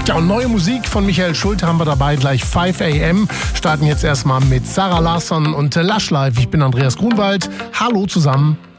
Ja, und neue Musik von Michael Schulte haben wir dabei, gleich 5 AM. Starten jetzt erstmal mit Sarah Larsson und Lush Life. Ich bin Andreas Grunwald. Hallo zusammen.